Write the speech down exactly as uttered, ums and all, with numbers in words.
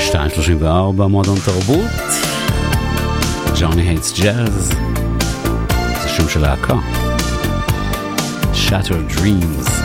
שתיים שלושים וארבע מועדון תרבות, ג'וני הייטס ג'אז, זה שום של להקה, Shattered Dreams.